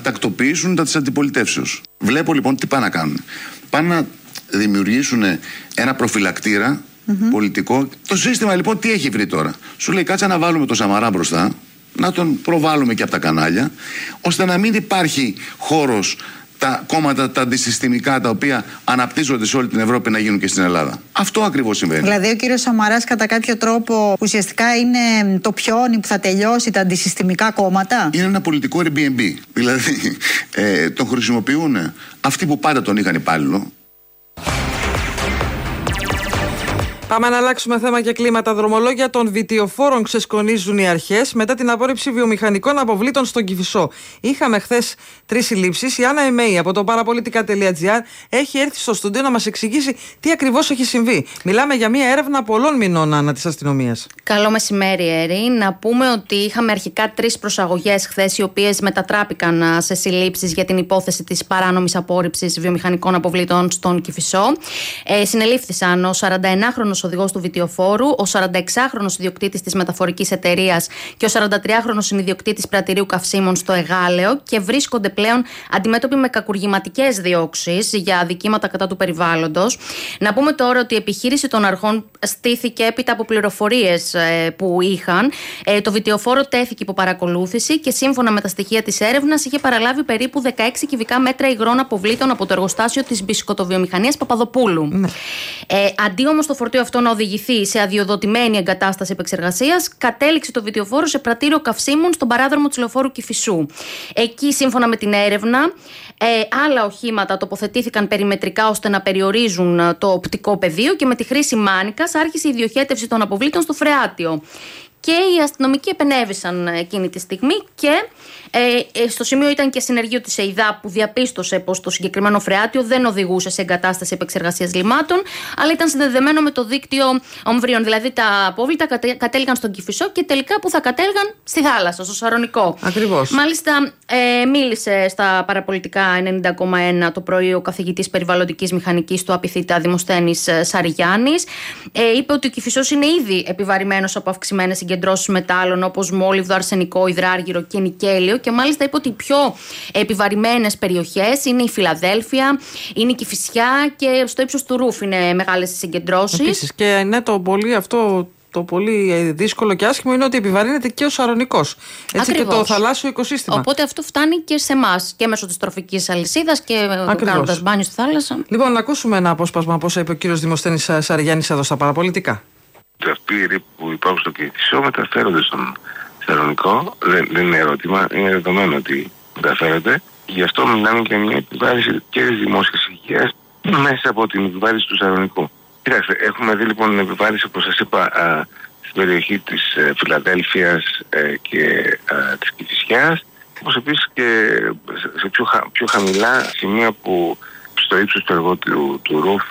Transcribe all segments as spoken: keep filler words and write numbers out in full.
τακτοποιήσουν τα της αντιπολιτεύσεως. Βλέπω λοιπόν τι πάνε να κάνουν. Πάνε να δημιουργήσουν ένα προφυλακτήρα mm-hmm. πολιτικό. Το σύστημα λοιπόν τι έχει βρει τώρα? Σου λέει κάτσε να βάλουμε το Σαμαρά μπροστά, να τον προβάλλουμε και από τα κανάλια, ώστε να μην υπάρχει χώρος τα κόμματα τα αντισυστημικά τα οποία αναπτύσσονται σε όλη την Ευρώπη να γίνουν και στην Ελλάδα. Αυτό ακριβώς συμβαίνει. Δηλαδή ο κύριος Σαμαράς κατά κάποιο τρόπο ουσιαστικά είναι το πιόνι που θα τελειώσει τα αντισυστημικά κόμματα. Είναι ένα πολιτικό Airbnb. Δηλαδή ε, τον χρησιμοποιούν αυτοί που πάντα τον είχαν υπάλληλο. Πάμε να αλλάξουμε θέμα και κλίμα. Τα δρομολόγια των βιτιοφόρων ξεσκονίζουν οι αρχές μετά την απόρριψη βιομηχανικών αποβλήτων στον Κηφισό. Είχαμε χθες τρεις συλλήψεις. Η Άννα Εμέη από το παραπολιτικά τελεία τζι άρ έχει έρθει στο στούντιο να μας εξηγήσει τι ακριβώς έχει συμβεί. Μιλάμε για μια έρευνα πολλών μηνών, Άννα, της αστυνομίας. Καλό μεσημέρι, Έρη. Να πούμε ότι είχαμε αρχικά τρεις προσαγωγές χθες, οι οποίες μετατράπηκαν σε συλλήψεις για την υπόθεση της παράνομης απόρριψης βιομηχανικών αποβλήτων στον Κηφισό. Ε, συνελήφθησαν ο σαρανταενάχρονος οδηγός του βιτιοφόρου, ο σαρανταεξάχρονος ιδιοκτήτης της μεταφορικής εταιρείας και ο σαραντατριάχρονος ιδιοκτήτης πρατηρίου καυσίμων στο Εγάλεο και βρίσκονται πλέον αντιμέτωποι με κακουργηματικές διώξεις για αδικήματα κατά του περιβάλλοντος. Να πούμε τώρα ότι η επιχείρηση των αρχών στήθηκε έπειτα από πληροφορίες ε, που είχαν. Ε, το βιτιοφόρο τέθηκε υπό παρακολούθηση και σύμφωνα με τα στοιχεία της έρευνας είχε παραλάβει περίπου δεκαέξι κυβικά μέτρα υγρών αποβλήτων από το εργοστάσιο της μπισκοτοβιομηχανίας Παπαδοπούλου. Ναι. Ε, αντί όμως το φορτίο αυτό να οδηγηθεί σε αδειοδοτημένη εγκατάσταση επεξεργασίας, κατέληξε το βιτιοφόρο σε πρατήριο καυσίμων στον παράδρομο της λεωφόρου Κηφισού. Εκεί, σύμφωνα με την έρευνα, ε, άλλα οχήματα τοποθετήθηκαν περιμετρικά ώστε να περιορίζουν το οπτικό πεδίο και με τη χρήση μάνικας άρχισε η διοχέτευση των αποβλήτων στο φρεάτιο. Και οι αστυνομικοί επενέβησαν εκείνη τη στιγμή και ε, στο σημείο ήταν και συνεργείο της ΕΙΔΑ που διαπίστωσε πως το συγκεκριμένο φρεάτιο δεν οδηγούσε σε εγκατάσταση επεξεργασίας λιμάτων, αλλά ήταν συνδεδεμένο με το δίκτυο ομβρίων. Δηλαδή τα απόβλητα κατε, κατέληγαν στον Κηφισό και τελικά που θα κατέληγαν στη θάλασσα, στο Σαρονικό. Ακριβώς. Μάλιστα, ε, μίλησε στα παραπολιτικά ενενήντα κόμμα ένα το πρωί ο καθηγητής περιβαλλοντικής μηχανικής του Απιθύτα Δημοσθένης Σαριγιάννης. Ε, είπε ότι ο Κηφισός είναι ήδη επιβαρημένος από αυξημένες συγκεντρώσεις μετάλλων όπως μόλιβδο, αρσενικό, υδράργυρο και νικέλιο. Και μάλιστα είπε ότι οι πιο επιβαρημένες περιοχές είναι η Φιλαδέλφια, είναι η Κηφισιά και στο ύψος του Ρούφ είναι μεγάλες συγκεντρώσεις. Επίσης, και ναι, το πολύ αυτό. Το πολύ δύσκολο και άσχημο είναι ότι επιβαρύνεται και ο Σαρονικός. Έτσι. Ακριβώς. Και το θαλάσσιο οικοσύστημα. Οπότε αυτό φτάνει και σε εμάς και μέσω της τροφικής αλυσίδας και κάνοντας μπάνιο στη θάλασσα. Λοιπόν, να ακούσουμε ένα απόσπασμα από όσα είπε ο κύριος Δημοσθένης Σαριγιάννης εδώ στα παραπολιτικά. Τα πύρη που υπάρχουν στο Κηφισό μεταφέρονται στον Σαρονικό. Δεν, δεν είναι ερώτημα, είναι δεδομένο ότι μεταφέρεται. Γι' αυτό μιλάμε για μια επιβάρηση και της δημόσιας υγείας μέσα από την επιβάρηση του Σαρονικού. Κοιτάξτε, έχουμε δει λοιπόν την επιβάρηση, όπως σας είπα, α, στην περιοχή της ε, Φιλαδέλφειας ε, και α, της Κηφισιάς, όπως επίσης και σε πιο, χα, πιο χαμηλά σημεία που στο ύψος του εργού του, του Ρουφ.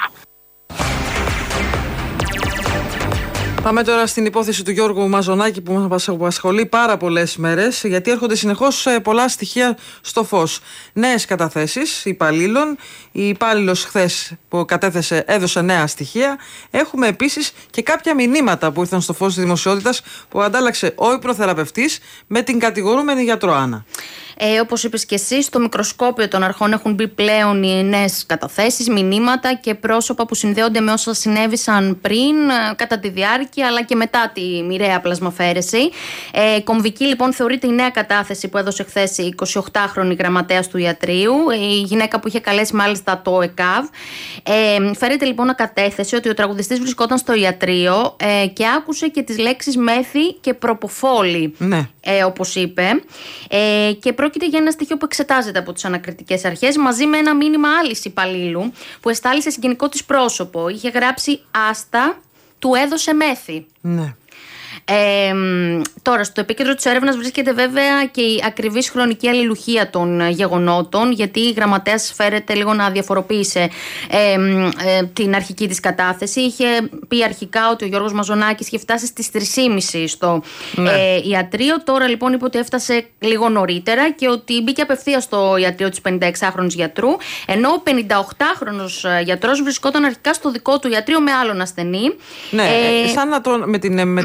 Πάμε τώρα στην υπόθεση του Γιώργου Μαζονάκη που μας απασχολεί πάρα πολλές μέρες, γιατί έρχονται συνεχώς πολλά στοιχεία στο φως. Νέες καταθέσεις υπαλλήλων. Η υπάλληλος χθες που κατέθεσε έδωσε νέα στοιχεία. Έχουμε επίσης και κάποια μηνύματα που ήρθαν στο φως της δημοσιότητας που αντάλλαξε ο υπνοθεραπευτής με την κατηγορούμενη γιατρό Άννα. Ε, όπως είπες και εσύ, στο μικροσκόπιο των αρχών έχουν μπει πλέον οι νέες καταθέσεις, μηνύματα και πρόσωπα που συνδέονται με όσα συνέβησαν πριν, κατά τη διάρκεια αλλά και μετά τη μοιραία πλασμαφέρεση. Ε, κομβική λοιπόν θεωρείται η νέα κατάθεση που έδωσε χθες η εικοσιοκτάχρονη γραμματέας του ιατρείου, η γυναίκα που είχε καλέσει μάλιστα το ΕΚΑΒ. Ε, φέρεται λοιπόν να κατέθεσε ότι ο τραγουδιστής βρισκόταν στο ιατρείο ε, και άκουσε και τις λέξεις μέθη και προποφόλη, ναι. ε, όπως είπε. Ε, και πρόκειται για ένα στοιχείο που εξετάζεται από τις ανακριτικές αρχές μαζί με ένα μήνυμα άλλης υπαλλήλου που εστάλησε συγγενικό της πρόσωπο. Είχε γράψει «Άστα, του έδωσε μέθη». Ναι. Ε, τώρα, στο επίκεντρο της έρευνας βρίσκεται βέβαια και η ακριβής χρονική αλληλουχία των γεγονότων, γιατί η γραμματέας φέρεται λίγο να διαφοροποίησε ε, ε, την αρχική της κατάθεση. Είχε πει αρχικά ότι ο Γιώργος Μαζονάκης είχε φτάσει στις τρεις και μισή στο ναι. ε, ιατρείο. Τώρα λοιπόν είπε ότι έφτασε λίγο νωρίτερα και ότι μπήκε απευθείας στο ιατρείο της πενηνταεξάχρονης γιατρού, ενώ ο πενηνταοκτάχρονος γιατρός βρισκόταν αρχικά στο δικό του ιατρείο με άλλον ασθενή. Ναι, ε, σαν να τον, με την, με την mm-hmm. καθάθεση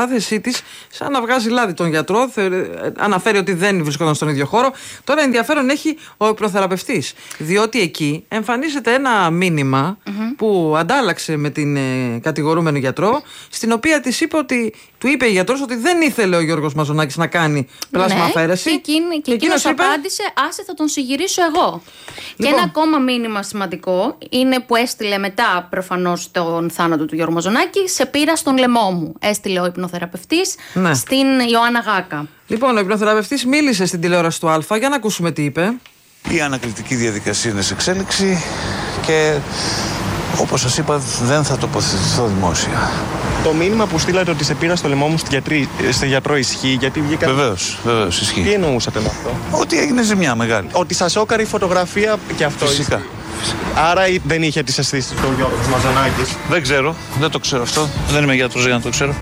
κατάθεσή της σαν να βγάζει λάδι τον γιατρό. Αναφέρει ότι δεν βρισκόταν στον ίδιο χώρο. Τώρα ενδιαφέρον έχει ο υπνοθεραπευτής, διότι εκεί εμφανίζεται ένα μήνυμα mm-hmm. που αντάλλαξε με την ε, κατηγορούμενο γιατρό, στην οποία της είπε ότι, του είπε η γιατρός ότι δεν ήθελε ο Γιώργος Μαζονάκης να κάνει πλάσμα αφαίρεση. Ναι, και, εκείνη, και εκείνος είπε, απάντησε, άσε θα τον συγυρίσω εγώ. Λοιπόν. Και ένα ακόμα μήνυμα σημαντικό είναι που έστειλε μετά προφανώς τον θάνατο του Γιώργου Μαζονάκη, σε πήρα στον λαιμό μου. Έστειλε ο υπνοθεραπευτής ναι. στην Ιωάννα Γάκα. Λοιπόν, ο υπνοθεραπευτής μίλησε στην τηλεόραση του Α, για να ακούσουμε τι είπε. Η ανακλητική διαδικασία είναι σε εξέλιξη και όπως σας είπα δεν θα τοποθετηθώ δημόσια. Το μήνυμα που στείλατε ότι σε πήρα στο λαιμό μου στη, γιατρή, στη γιατρό ισχύει, γιατί βγήκα... Βεβαίως, βεβαίως ισχύει. Τι εννοούσατε με αυτό? Ότι έγινε ζημιά μεγάλη. Ότι σας σόκαρε η φωτογραφία και αυτό. Φυσικά. Φυσικά. Άρα δεν είχε τις αισθήσεις του Γιώργος Μαζονάκης. Δεν ξέρω, δεν το ξέρω αυτό. Δεν είμαι γιατρός για να το ξέρω.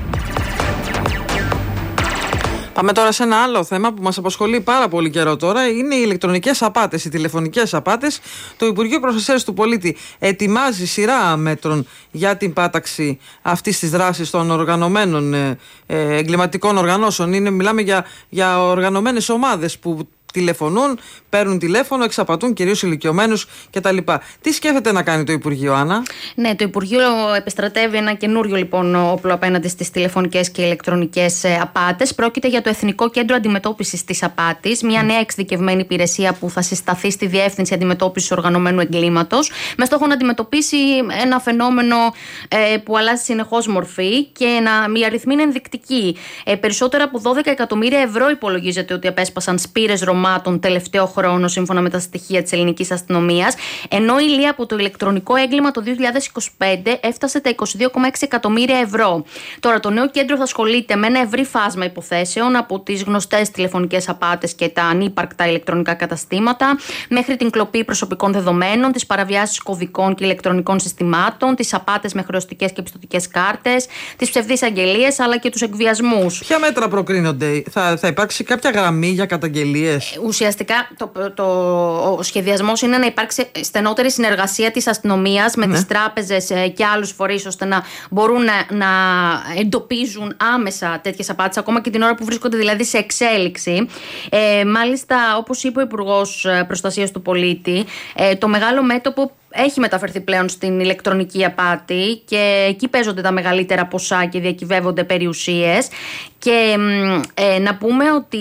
Πάμε τώρα σε ένα άλλο θέμα που μας απασχολεί πάρα πολύ καιρό τώρα. Είναι οι ηλεκτρονικές απάτες, οι τηλεφωνικές απάτες. Το Υπουργείο Προστασίας του Πολίτη ετοιμάζει σειρά μέτρων για την πάταξη αυτής της δράσης των οργανωμένων ε, ε, εγκληματικών οργανώσεων. Είναι, μιλάμε για, για οργανωμένες ομάδες που τηλεφωνούν, παίρνουν τηλέφωνο, εξαπατούν κυρίως ηλικιωμένους κτλ. Τι σκέφτεται να κάνει το Υπουργείο, Άννα? Ναι, το Υπουργείο επιστρατεύει ένα καινούριο λοιπόν όπλο απέναντι στις τηλεφωνικές και ηλεκτρονικές απάτες. Πρόκειται για το Εθνικό Κέντρο Αντιμετώπισης της Απάτης, μια νέα εξειδικευμένη υπηρεσία που θα συσταθεί στη Διεύθυνση Αντιμετώπισης Οργανωμένου Εγκλήματος, με στόχο να αντιμετωπίσει ένα φαινόμενο ε, που αλλάζει συνεχώς μορφή και να, η αριθμή είναι ενδεικτική. Ε, περισσότερα από δώδεκα εκατομμύρια ευρώ υπολογίζεται ότι απέσπασαν σπήρες Ρωμά τον τελευταίο χρόνο, σύμφωνα με τα στοιχεία της ελληνικής αστυνομίας, ενώ η ηλία από το ηλεκτρονικό έγκλημα το δύο χιλιάδες είκοσι πέντε έφτασε τα είκοσι δύο κόμμα έξι εκατομμύρια ευρώ. Τώρα, το νέο κέντρο θα ασχολείται με ένα ευρύ φάσμα υποθέσεων, από τις γνωστές τηλεφωνικές απάτες και τα ανύπαρκτα ηλεκτρονικά καταστήματα, μέχρι την κλοπή προσωπικών δεδομένων, τις παραβιάσεις κωδικών και ηλεκτρονικών συστημάτων, τις απάτες με χρεωστικές και πιστωτικές κάρτες, τις ψευδείς αγγελίες αλλά και τους εκβιασμούς. Ποια μέτρα προκρίνονται, θα, θα υπάρξει κάποια γραμμή για καταγγελίες? Ουσιαστικά το, το, ο σχεδιασμός είναι να υπάρξει στενότερη συνεργασία της αστυνομίας με ναι. τις τράπεζες και άλλους φορείς, ώστε να μπορούν να, να εντοπίζουν άμεσα τέτοιες απάτες, ακόμα και την ώρα που βρίσκονται δηλαδή σε εξέλιξη. Ε, μάλιστα, όπως είπε ο Υπουργός Προστασίας του Πολίτη, ε, το μεγάλο μέτωπο έχει μεταφερθεί πλέον στην ηλεκτρονική απάτη και εκεί παίζονται τα μεγαλύτερα ποσά και διακυβεύονται περιουσίες. Και ε, να πούμε ότι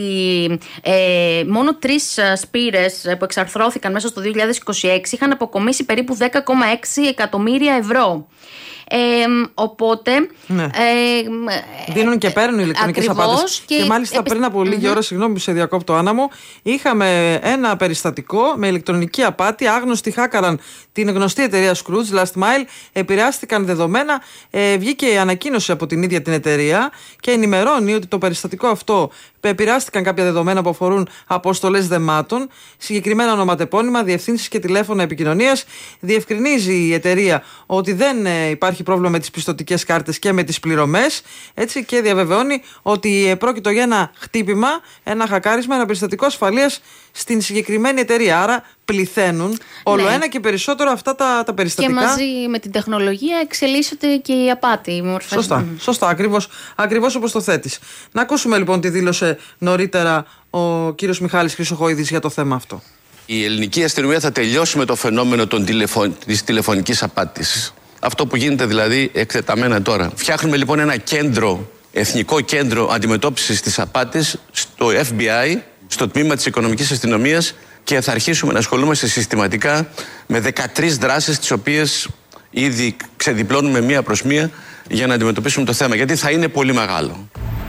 ε, μόνο τρεις σπήρες που εξαρθρώθηκαν μέσα στο δύο χιλιάδες είκοσι έξι είχαν αποκομίσει περίπου δέκα κόμμα έξι εκατομμύρια ευρώ. Ε, οπότε ναι. ε, δίνουν και παίρνουν ηλεκτρονικές απάτες και, και μάλιστα επισ... πριν από λίγη mm-hmm. ώρα, συγγνώμη που σε διακόπτω Άννα μου, είχαμε ένα περιστατικό με ηλεκτρονική απάτη. Άγνωστοι χάκαραν την γνωστή εταιρεία Scrooge, Last Mile, επηρεάστηκαν δεδομένα, ε, βγήκε η ανακοίνωση από την ίδια την εταιρεία και ενημερώνει ότι το περιστατικό αυτό επηρεάστηκαν κάποια δεδομένα που αφορούν αποστολές δεμάτων, συγκεκριμένα ονοματεπώνυμα, διευθύνσεις και τηλέφωνα επικοινωνίας. Διευκρινίζει η εταιρεία ότι δεν ε, υπάρχει πρόβλημα με τις πιστωτικές κάρτες και με τις πληρωμές, έτσι, και διαβεβαιώνει ότι πρόκειται για ένα χτύπημα, ένα χακάρισμα, ένα περιστατικό ασφαλείας στην συγκεκριμένη εταιρεία. Άρα πληθαίνουν όλο ναι. ένα και περισσότερο αυτά τα, τα περιστατικά. Και μαζί με την τεχνολογία εξελίσσεται και η απάτη. Η μορφές. Σωστά, mm. σωστά, ακριβώς, ακριβώς όπως το θέτεις. Να ακούσουμε λοιπόν τι δήλωσε νωρίτερα ο κύριος Μιχάλης Χρυσοχοίδης για το θέμα αυτό. Η ελληνική αστυνομία θα τελειώσει με το φαινόμενο των τηλεφων... της τηλεφωνικής απάτης. Αυτό που γίνεται δηλαδή εκτεταμένα τώρα. Φτιάχνουμε λοιπόν ένα κέντρο, εθνικό κέντρο αντιμετώπισης της απάτης στο Εφ Μπι Άι, στο τμήμα της Οικονομικής Αστυνομίας, και θα αρχίσουμε να ασχολούμαστε συστηματικά με δεκατρείς δράσεις, τις οποίες ήδη ξεδιπλώνουμε μία προς μία για να αντιμετωπίσουμε το θέμα, γιατί θα είναι πολύ μεγάλο.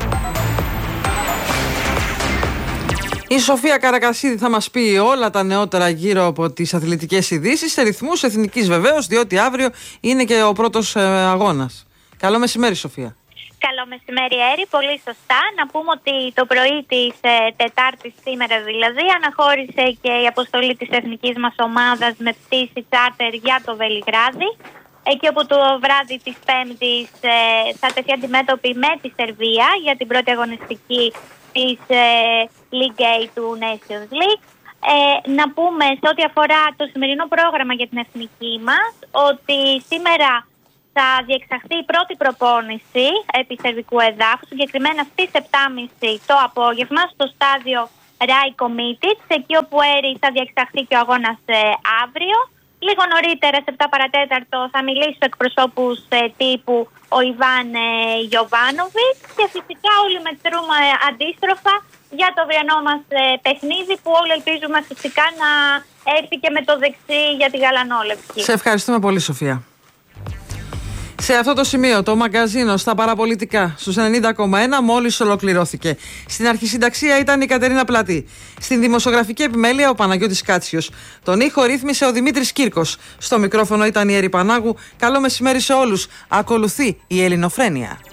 Η Σοφία Καρακασίδη θα μας πει όλα τα νεότερα γύρω από τις αθλητικές ειδήσεις, σε ρυθμούς εθνικής βεβαίως, διότι αύριο είναι και ο πρώτος ε, αγώνας. Καλό μεσημέρι, Σοφία. Καλό μεσημέρι, Έρη. Πολύ σωστά. Να πούμε ότι το πρωί της ε, Τετάρτης, σήμερα δηλαδή, αναχώρησε και η αποστολή της εθνικής μας ομάδας με πτήση τσάρτερ για το Βελιγράδι. Εκεί όπου το βράδυ της Πέμπτης ε, θα τεθεί αντιμέτωπη με τη Σερβία για την πρώτη αγωνιστική της ε, League A του Nations League. Ε, να πούμε σε ό,τι αφορά το σημερινό πρόγραμμα για την εθνική μας ότι σήμερα θα διεξαχθεί η πρώτη προπόνηση επί σερβικού εδάφους, συγκεκριμένα στις επτά και μισή το απόγευμα στο στάδιο Rai Committed, εκεί όπου έρει θα διεξαχθεί και ο αγώνας ε, αύριο. Λίγο νωρίτερα, σε επτά παρατέταρτο, θα μιλήσει ο εκπροσώπους ε, τύπου ο Ιβάν ε, Γιοβάνοβιτς και φυσικά όλοι μετρούμε ε, αντίστροφα για το αυριανό μας ε, παιχνίδι, που όλοι ελπίζουμε φυσικά να έρθει και με το δεξί για τη γαλανόλευκη. Σε ευχαριστούμε πολύ, Σοφία. Σε αυτό το σημείο το μαγκαζίνο στα παραπολιτικά στους ενενήντα κόμμα ένα μόλις ολοκληρώθηκε. Στην αρχισυνταξία ήταν η Κατερίνα Πλατή. Στην δημοσιογραφική επιμέλεια ο Παναγιώτης Κάτσιος. Τον ήχο ρύθμισε ο Δημήτρης Κύρκος. Στο μικρόφωνο ήταν η Έρη Πανάγου. Καλό μεσημέρι σε όλους. Ακολουθεί η Ελληνοφρένεια.